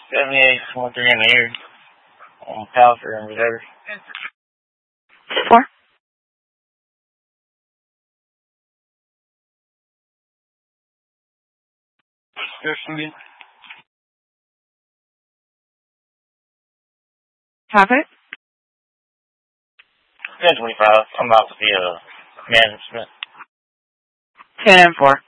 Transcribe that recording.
78, 13 in the ear. On Palliser and whatever. 4. Shooting. Traffic. 1025. I'm about to be management. 10 and 4.